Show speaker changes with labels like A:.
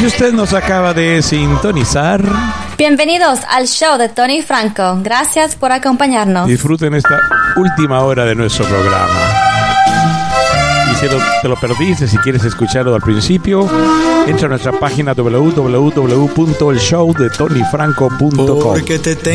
A: Si usted nos acaba de sintonizar,
B: bienvenidos al show de Tony Franco. Gracias por acompañarnos.
A: Disfruten esta última hora de nuestro programa. Y si te lo perdiste, si quieres escucharlo al principio, entra a nuestra página www.elshowdetonyfranco.com.